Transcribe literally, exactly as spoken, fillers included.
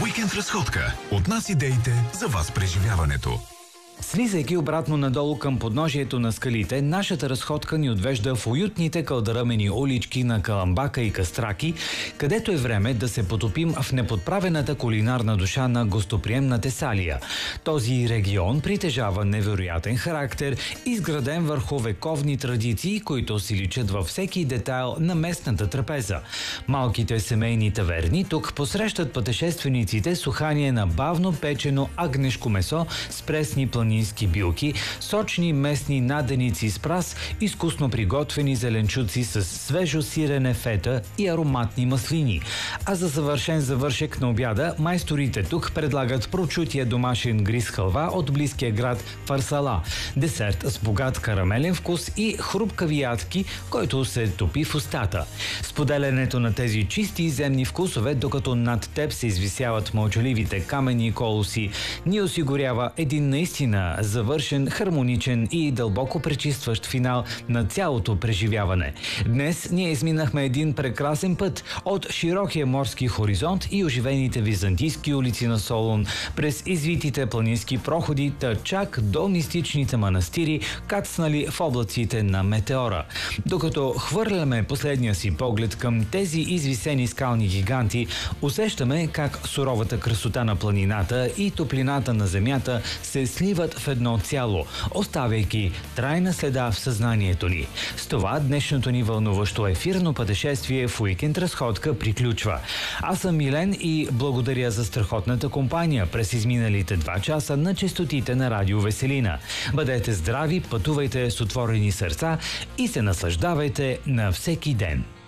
Уикенд разходка. От нас идеите за вас преживяването. Слизайки обратно надолу към подножието на скалите, нашата разходка ни отвежда в уютните кълдъръмени улички на Каламбака и Кастраки, където е време да се потопим в неподправената кулинарна душа на гостоприемна Тесалия. Този регион притежава невероятен характер, изграден върху вековни традиции, които си личат във всеки детайл на местната трапеза. Малките семейни таверни тук посрещат пътешествениците с ухание на бавно печено агнешко месо с пресни планински билки, сочни местни наденици с прас, изкусно приготвени зеленчуци с свежо сирене фета и ароматни маслини. А за съвършен завършек на обяда, майсторите тук предлагат прочутия домашен гриз халва от близкия град Фарсала, десерт с богат карамелен вкус и хрупкави ядки, който се топи в устата. Споделянето на тези чисти земни вкусове, докато над теб се извисяват мълчаливите каменни колоси, ни осигурява един наистина завършен, хармоничен и дълбоко пречистващ финал на цялото преживяване. Днес ние изминахме един прекрасен път от широкия морски хоризонт и оживените византийски улици на Солун, през извитите планински проходи, та чак до мистичните манастири, кацнали в облаците на метеора. Докато хвърляме последния си поглед към тези извисени скални гиганти, усещаме как суровата красота на планината и топлината на земята се сливат в едно цяло, оставяйки трайна следа в съзнанието ни. С това днешното ни вълнуващо ефирно пътешествие в Уикенд разходка приключва. Аз съм Милен и благодаря за страхотната компания през изминалите два часа на честотите на Радио Веселина. Бъдете здрави, пътувайте с отворени сърца и се наслаждавайте на всеки ден.